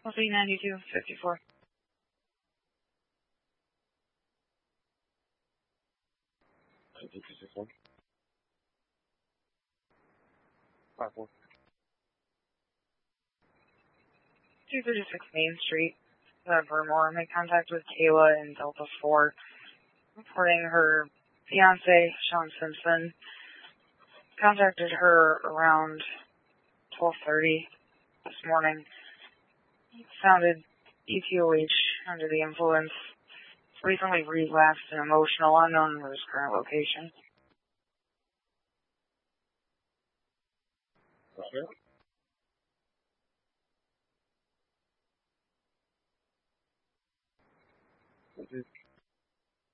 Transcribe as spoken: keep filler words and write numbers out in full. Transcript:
L C ninety-two fifty-four. ninety-two fifty-four. five four. two thirty-six Main Street, uh, Vermore. Made contact with Kayla in Delta four, reporting her fiance, Sean Simpson, contacted her around twelve thirty this morning. Sounded E T O H under the influence. Recently relapsed and emotional, unknown for his current location. Okay.